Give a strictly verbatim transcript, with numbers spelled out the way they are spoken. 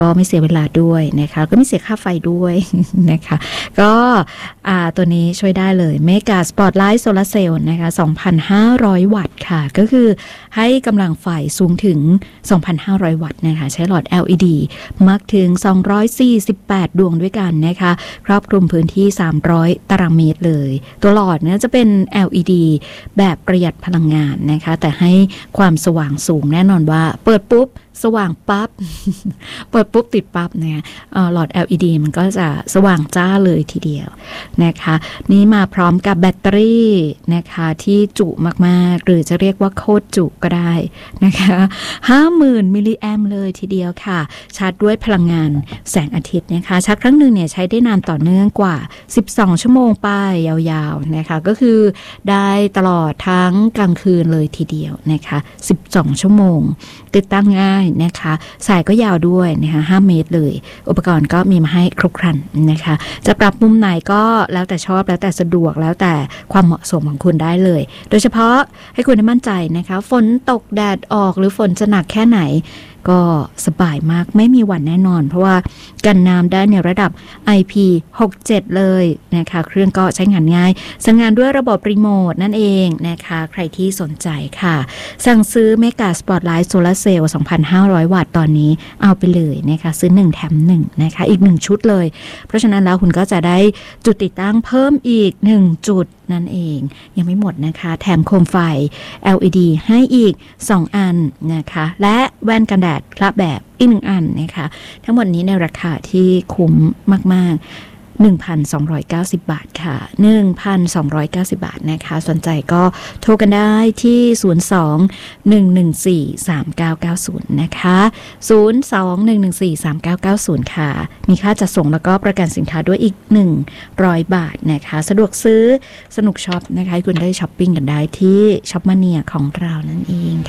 ก็ไม่เสียเวลาด้วยนะคะก็ไม่เสียค่าไฟด้วยนะคะก็ตัวนี้ช่วยได้เลยเมกาสปอตไลท์โซลาร์เซลล์นะคะ สองพันห้าร้อย วัตต์ค่ะก็คือให้กำลังไฟสูงถึง สองพันห้าร้อย วัตต์นะคะใช้หลอด แอล อี ดี มากถึงสองร้อยสี่สิบแปดดวงด้วยกันนะคะครอบคลุมพื้นที่สามร้อยตารางเมตรเลยตัวหลอดเนี่ยจะเป็น แอล อี ดี แบบประหยัดพลังงานนะคะแต่ให้ความสว่างสูงแน่นอนว่าเปิดปุ๊บสว่างปั๊บ เปิดปุ๊บติดปั๊บเนี่ยหลอด แอล อี ดี มันก็จะสว่างจ้าเลยทีเดียวนะคะนี่มาพร้อมกับแบตเตอรี่นะคะที่จุมากๆหรือจะเรียกว่าโคตรจุก็ได้นะคะห้าหมื่นมิลลิแอมเลยทีเดียวค่ะชาร์จด้วยพลังงานแสงอาทิตย์นะคะชาร์จครั้งหนึ่งเนี่ยใช้ได้นานต่อเนื่องกว่าสิบสองชั่วโมงไปยาวๆนะคะก็คือได้ตลอดทั้งกลางคืนเลยทีเดียวนะคะสิบสองชั่วโมงติดตั้งง่ายนะคะสายก็ยาวด้วยนะคะห้าเมตรเลยอุปกรณ์ก็มีมาให้ครบครันนะคะจะปรับมุมไหนก็แล้วแต่ชอบแล้วแต่สะดวกแล้วแต่ความเหมาะสมของคุณได้เลยโดยเฉพาะให้คุณได้มั่นใจนะคะฝนตกแดดออกหรือฝนจะหนักแค่ไหนก็สบายมากไม่มีวันแน่นอนเพราะว่ากันน้ำได้ในระดับ ไอ พี หกสิบเจ็ด เลยนะคะเครื่องก็ใช้งานง่ายสั่งงานด้วยระบบรีโมทนั่นเองนะคะใครที่สนใจค่ะสั่งซื้อเมกาสปอตไลท์โซลาร์เซลล์ สองพันห้าร้อย วัตต์ตอนนี้เอาไปเลยนะคะซื้อหนึ่งแถมหนึ่งนะคะอีกหนึ่งชุดเลยเพราะฉะนั้นแล้วคุณก็จะได้จุดติดตั้งเพิ่มอีกหนึ่งจุดนั่นเองยังไม่หมดนะคะแถมโคมไฟ แอล อี ดี ให้อีกสองอันนะคะและแว่นกันแดดพระแบบอีกหนึ่งอันนะคะทั้งหมดนี้ในราคาที่คุ้มมากๆ หนึ่งพันสองร้อยเก้าสิบ บาทค่ะ หนึ่งพันสองร้อยเก้าสิบ บาทนะคะสนใจก็โทรกันได้ที่ศูนย์ สอง หนึ่ง หนึ่ง สี่ สาม เก้า เก้า ศูนย์นะคะศูนย์ สอง หนึ่ง หนึ่ง สี่ สาม เก้า เก้า ศูนย์ค่ะมีค่าจัดส่งแล้วก็ประกันสินค้าด้วยอีกหนึ่งร้อยบาทนะคะสะดวกซื้อสนุกช็อปนะคะคุณได้ช้อปปิ้งกันได้ที่ช็อปมาเนียของเรานั่นเอง